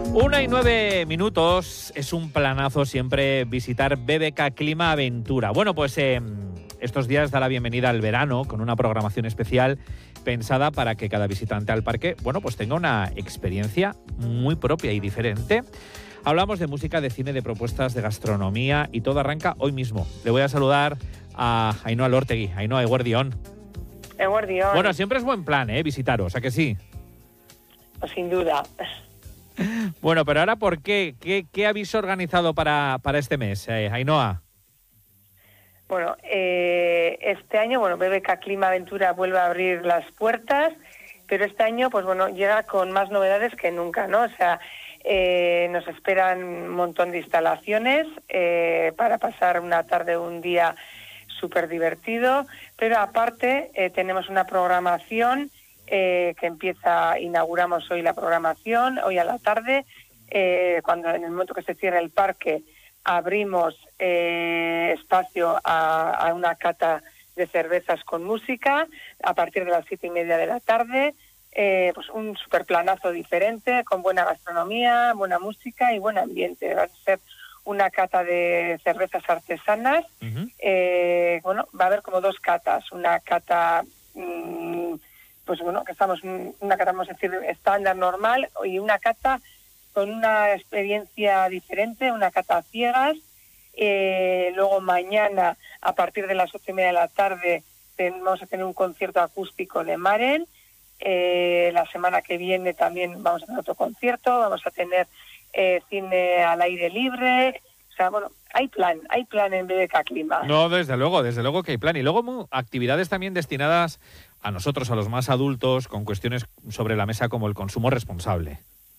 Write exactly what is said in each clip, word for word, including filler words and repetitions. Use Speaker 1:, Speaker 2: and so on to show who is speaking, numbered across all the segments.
Speaker 1: Una y nueve minutos, es un planazo siempre visitar B B K Clima Aventura. Bueno, pues eh, estos días da la bienvenida al verano con una programación especial pensada para que cada visitante al parque, bueno, pues tenga una experiencia muy propia y diferente. Hablamos de música, de cine, de propuestas, de gastronomía y todo arranca hoy mismo. Le voy a saludar a Ainhoa Lortegui. Ainhoa, eguerdión.
Speaker 2: Eguerdión.
Speaker 1: Bueno, siempre es buen plan, ¿eh? Visitaros, ¿a que sí?
Speaker 2: Pues sin duda.
Speaker 1: Bueno, pero ahora, ¿por qué? ¿Qué, qué habéis organizado para, para este mes, eh, Ainhoa?
Speaker 2: Bueno, eh, este año, bueno, B B K Clima Aventura vuelve a abrir las puertas, pero este año, pues bueno, llega con más novedades que nunca, ¿no? O sea, eh, nos esperan un montón de instalaciones eh, para pasar una tarde o un día súper divertido, pero aparte eh, tenemos una programación Eh, que empieza, inauguramos hoy la programación, hoy a la tarde, eh, cuando en el momento que se cierra el parque abrimos eh, espacio a, a una cata de cervezas con música a partir de las siete y media de la tarde, eh, pues un super planazo diferente, con buena gastronomía, buena música y buen ambiente. Va a ser una cata de cervezas artesanas, uh-huh. eh, bueno, va a haber como dos catas, una cata... Mmm, pues bueno, que estamos una cata, vamos a decir, estándar, normal, y una cata con una experiencia diferente, una cata a ciegas. Eh, luego mañana, a partir de las ocho y media de la tarde, ten, vamos a tener un concierto acústico de Maren. Eh, la semana que viene también vamos a tener otro concierto, vamos a tener eh, cine al aire libre. O sea, bueno, hay plan, hay plan en B B K Clima.
Speaker 1: No, desde luego, desde luego que hay plan. Y luego actividades también destinadas a nosotros, a los más adultos, con cuestiones sobre la mesa como el consumo responsable.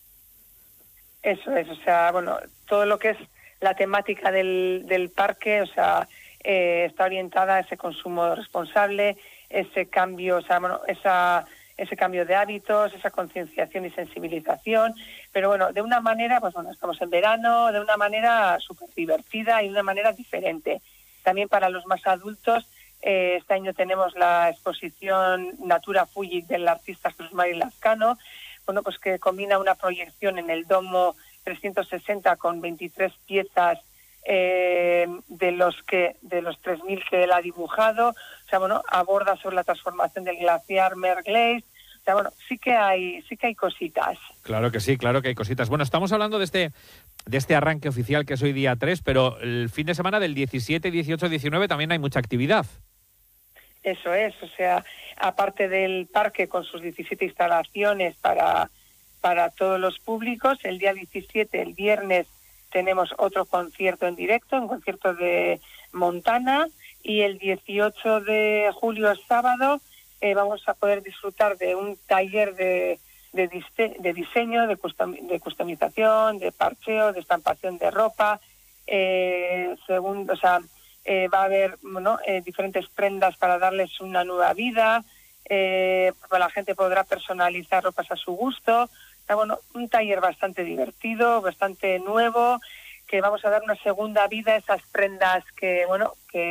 Speaker 2: Eso es, o sea, bueno, todo lo que es la temática del, del parque, o sea, eh, está orientada a ese consumo responsable, ese cambio, o sea, bueno, esa, ese cambio de hábitos, esa concienciación y sensibilización, pero bueno, de una manera, pues bueno, estamos en verano, de una manera súper divertida y de una manera diferente. También para los más adultos, Eh, este año tenemos la exposición Natura Fuji del artista Jesús Mari Lazcano, bueno, pues que combina una proyección en el domo trescientos sesenta con veintitrés piezas eh, de los que de los tres mil que él ha dibujado. O sea, bueno, aborda sobre la transformación del glaciar Mergleis. O sea, bueno, sí que hay sí que hay cositas.
Speaker 1: Claro que sí, claro que hay cositas. Bueno, estamos hablando de este de este arranque oficial que es hoy día tres, pero el fin de semana del diecisiete, dieciocho, diecinueve también hay mucha actividad.
Speaker 2: Eso es, o sea, aparte del parque con sus diecisiete instalaciones para, para todos los públicos, el día diecisiete, el viernes, tenemos otro concierto en directo, un concierto de Montana, y el dieciocho de julio, sábado, eh, vamos a poder disfrutar de un taller de, de, diste, de diseño, de, custom, de customización, de parcheo, de estampación de ropa, eh, según, o sea, Eh, va a haber, bueno, eh, diferentes prendas para darles una nueva vida, eh, la gente podrá personalizar ropas a su gusto. O sea, bueno, un taller bastante divertido, bastante nuevo, que vamos a dar una segunda vida a esas prendas que, bueno, que